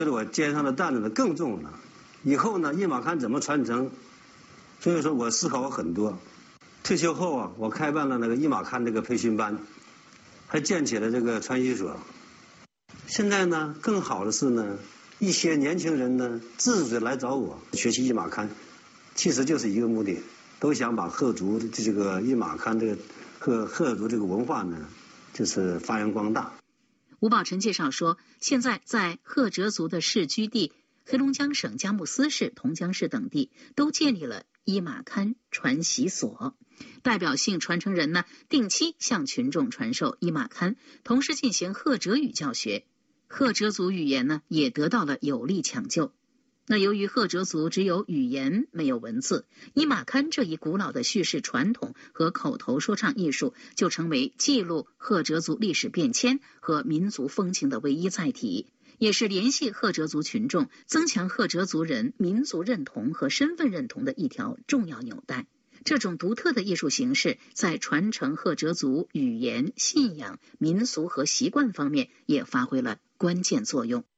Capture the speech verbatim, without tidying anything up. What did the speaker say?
就是我肩上的担子呢更重了。以后呢，一马刊怎么传承？所以说我思考了很多。退休后啊，我开办了那个一马刊这个培训班，还建起了这个传习所。现在呢，更好的是呢，一些年轻人呢自主的来找我学习一马刊，其实就是一个目的，都想把鹤族的这个一马刊这个鹤鹤族这个文化呢，就是发扬光大。 吴宝臣介绍说，现在在赫哲族的世居地黑龙江省佳木斯市、同江市等地都建立了一马刊传习所，代表性传承人呢定期向群众传授一马刊，同时进行赫哲语教学。赫哲族语言呢也得到了有力抢救。那由于赫哲族只有语言没有文字，一马刊这一古老的叙事传统和口头说唱艺术就成为记录赫哲族历史变迁和民族风情的唯一载体，也是联系赫哲族群众、增强赫哲族人民族认同和身份认同的一条重要纽带。这种独特的艺术形式在传承赫哲族语言、信仰、民俗和习惯方面也发挥了关键作用。